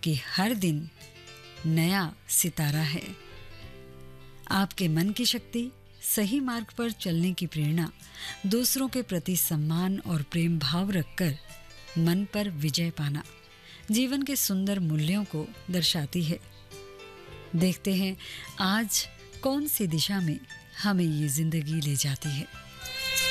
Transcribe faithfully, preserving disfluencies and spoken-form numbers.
कि हर दिन नया सितारा है। आपके मन की शक्ति, सही मार्ग पर चलने की प्रेरणा, दूसरों के प्रति सम्मान और प्रेम भाव रखकर मन पर विजय पाना जीवन के सुंदर मूल्यों को दर्शाती है। देखते हैं आज कौन सी दिशा में हमें ये जिंदगी ले जाती है।